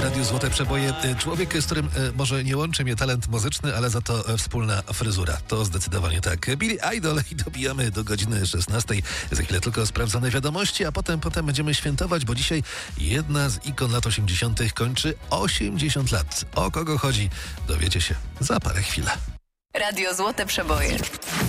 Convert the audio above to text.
Radiu Złote Przeboje. Człowiek, z którym może nie łączy mnie talent muzyczny, ale za to wspólna fryzura. To zdecydowanie tak. Billy Idol i dobijamy do godziny 16. Za chwilę tylko sprawdzone wiadomości, a potem będziemy świętować, bo dzisiaj jedna z ikon lat 80. kończy 80 lat. O kogo chodzi? Dowiecie się za parę chwil. Radio Złote Przeboje.